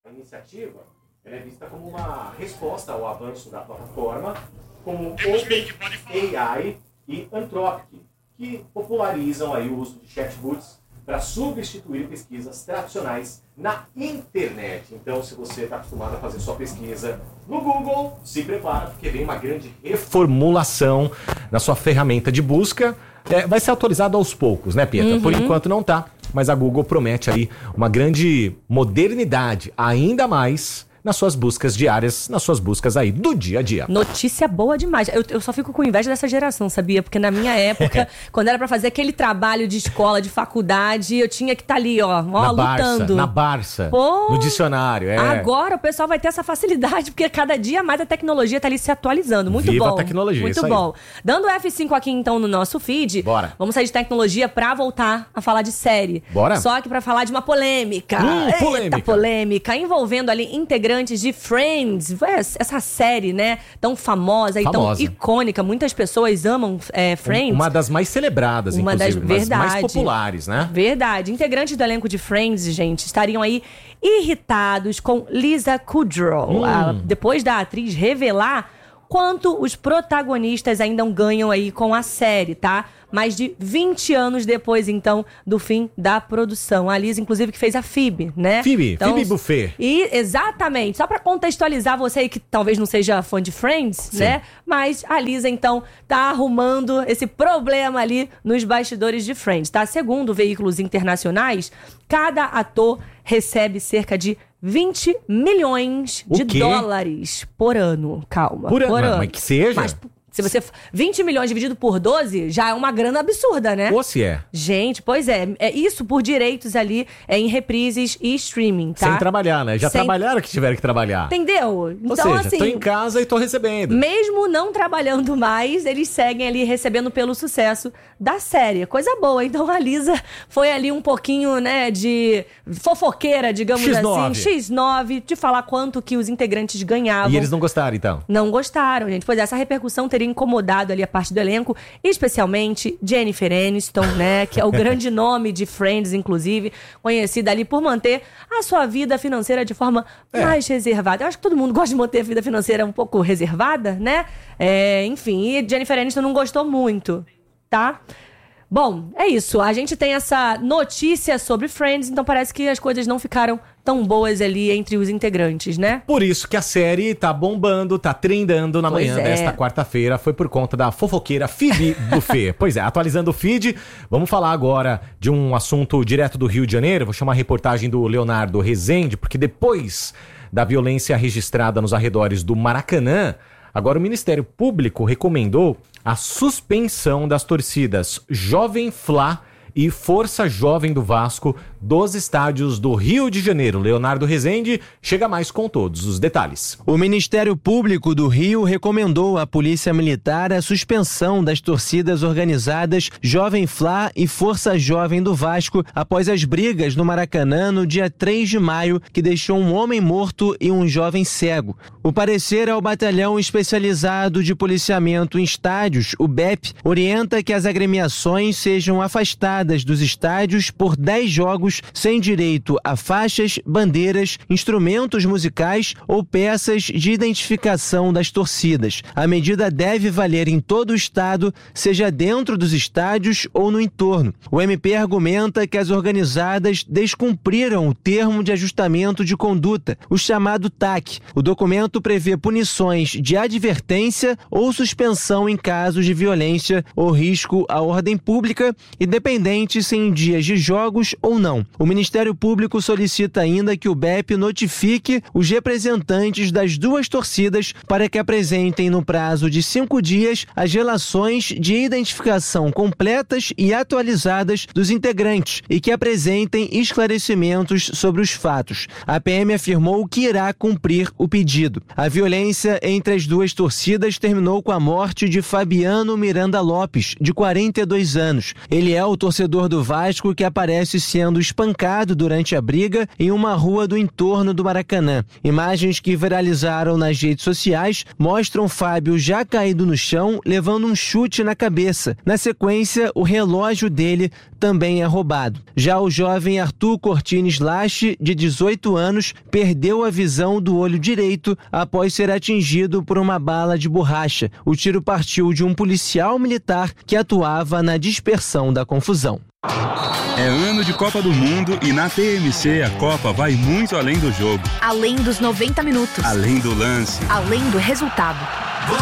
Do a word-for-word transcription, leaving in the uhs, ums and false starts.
A iniciativa ela é vista como uma resposta ao avanço da plataforma, como OpenAI e Anthropic, que popularizam aí o uso de chatbots para substituir pesquisas tradicionais na internet. Então, se você está acostumado a fazer sua pesquisa no Google, se prepara, porque vem uma grande reformulação na sua ferramenta de busca. É, vai ser atualizado aos poucos, né, Pietra? Uhum. Por enquanto não tá, mas a Google promete aí uma grande modernidade, ainda mais nas suas buscas diárias, nas suas buscas aí do dia a dia. Notícia boa demais. Eu, eu só fico com inveja dessa geração, sabia? Porque na minha época, quando era pra fazer aquele trabalho de escola, de faculdade, eu tinha que estar tá ali, ó, ó na lutando. Barça, na Barça, Pô, no dicionário. É. Agora o pessoal vai ter essa facilidade, porque cada dia mais a tecnologia tá ali se atualizando. Muito Viva bom. a tecnologia, Muito isso bom. Aí. Dando F cinco aqui, então, no nosso feed. Bora. Vamos sair de tecnologia pra voltar a falar de série. Bora. Só que pra falar de uma polêmica. Hum, Eita, polêmica. polêmica. Envolvendo ali integrantes de Friends. Essa série, né, tão famosa e famosa. tão icônica. Muitas pessoas amam é, Friends. Uma das mais celebradas, uma inclusive. Das, verdade. Uma das mais populares, né? Verdade. Integrantes do elenco de Friends, gente, estariam aí irritados com Lisa Kudrow. Hum. A, depois da atriz revelar quanto os protagonistas ainda ganham aí com a série, tá? Mais de vinte anos depois, então, do fim da produção. A Lisa, inclusive, que fez a Phoebe, né? Phoebe, então, Phoebe Buffet. E, exatamente. Só pra contextualizar você aí que talvez não seja fã de Friends, Sim. né? Mas a Lisa, então, tá arrumando esse problema ali nos bastidores de Friends, tá? Segundo veículos internacionais, cada ator recebe cerca de vinte milhões de dólares por ano. Calma. Por, por ano. ano. Mas que seja. Mas, se você... vinte milhões dividido por doze já é uma grana absurda, né? Ou se é. Gente, pois é. É isso por direitos ali é, em reprises e streaming, tá? Sem trabalhar, né? Já Sem... trabalharam que tiveram que trabalhar. Entendeu? Então, Ou seja, assim, tô em casa e tô recebendo. Mesmo não trabalhando mais, eles seguem ali recebendo pelo sucesso da série. Coisa boa. Então a Lisa foi ali um pouquinho, né, de fofoqueira, digamos X nove. assim. X nove, de falar quanto que os integrantes ganhavam. E eles não gostaram, então? Não gostaram, gente. Pois é, essa repercussão teria incomodado ali a parte do elenco, especialmente Jennifer Aniston, né, que é o grande nome de Friends, inclusive, conhecida ali por manter a sua vida financeira de forma é. mais reservada. Eu acho que todo mundo gosta de manter a vida financeira um pouco reservada, né? É, enfim, e Jennifer Aniston não gostou muito, tá? Bom, é isso. A gente tem essa notícia sobre Friends, então parece que as coisas não ficaram tão boas ali entre os integrantes, né? Por isso que a série tá bombando, tá trendando na pois manhã é. desta quarta-feira. Foi por conta da fofoqueira Phoebe Buffet. Pois é, atualizando o feed, vamos falar agora de um assunto direto do Rio de Janeiro. Vou chamar a reportagem do Leonardo Rezende, porque depois da violência registrada nos arredores do Maracanã, agora o Ministério Público recomendou a suspensão das torcidas Jovem Fla e Força Jovem do Vasco dos estádios do Rio de Janeiro. Leonardo Rezende chega mais com todos os detalhes. O Ministério Público do Rio recomendou à Polícia Militar a suspensão das torcidas organizadas Jovem Fla e Força Jovem do Vasco após as brigas no Maracanã no dia três de maio, que deixou um homem morto e um jovem cego. O parecer ao Batalhão Especializado de Policiamento em Estádios, o B E P, orienta que as agremiações sejam afastadas dos estádios por dez jogos sem direito a faixas, bandeiras, instrumentos musicais ou peças de identificação das torcidas. A medida deve valer em todo o estado, seja dentro dos estádios ou no entorno. O M P argumenta que as organizadas descumpriram o termo de ajustamento de conduta, o chamado T A C. O documento prevê punições de advertência ou suspensão em casos de violência ou risco à ordem pública, independente se em dias de jogos ou não. O Ministério Público solicita ainda que o B E P notifique os representantes das duas torcidas para que apresentem no prazo de cinco dias as relações de identificação completas e atualizadas dos integrantes e que apresentem esclarecimentos sobre os fatos. A P M afirmou que irá cumprir o pedido. A violência entre as duas torcidas terminou com a morte de Fabiano Miranda Lopes, de quarenta e dois anos. Ele é o torcedor torcedor do Vasco que aparece sendo espancado durante a briga em uma rua do entorno do Maracanã. Imagens que viralizaram nas redes sociais mostram Fábio já caído no chão, levando um chute na cabeça. Na sequência, o relógio dele também é roubado. Já o jovem Arthur Cortines Lache, de dezoito anos, perdeu a visão do olho direito após ser atingido por uma bala de borracha. O tiro partiu de um policial militar que atuava na dispersão da confusão. É ano de Copa do Mundo e na T M C a Copa vai muito além do jogo. Além dos noventa minutos. Além do lance. Além do resultado.